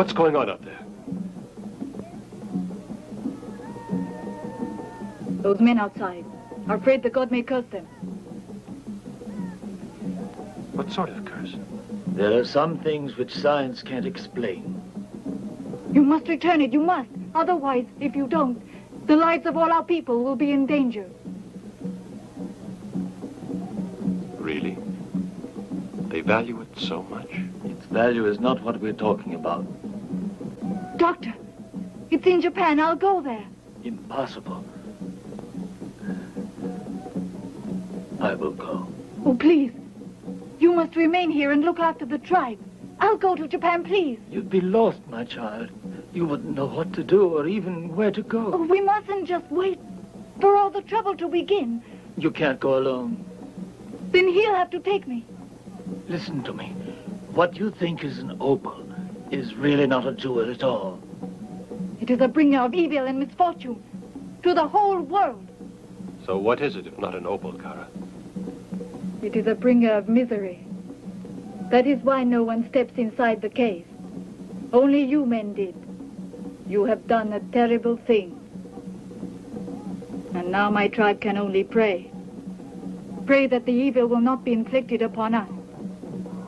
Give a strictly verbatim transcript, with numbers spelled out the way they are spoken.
What's going on up there? Those men outside are afraid the god may curse them. What sort of curse? There are some things which science can't explain. You must return it, you must. Otherwise, if you don't, the lives of all our people will be in danger. Really? They value it so much? Its value is not what we're talking about. Doctor, it's in Japan. I'll go there. Impossible. I will go. Oh, please. You must remain here and look after the tribe. I'll go to Japan, please. You'd be lost, my child. You wouldn't know what to do or even where to go. Oh, we mustn't just wait for all the trouble to begin. You can't go alone. Then he'll have to take me. Listen to me. What you think is an opal is really not a jewel at all. It is a bringer of evil and misfortune to the whole world. So what is it if not an opal, Kara? It is a bringer of misery. That is why no one steps inside the cave. Only you men did. You have done a terrible thing. And now my tribe can only pray. Pray that the evil will not be inflicted upon us.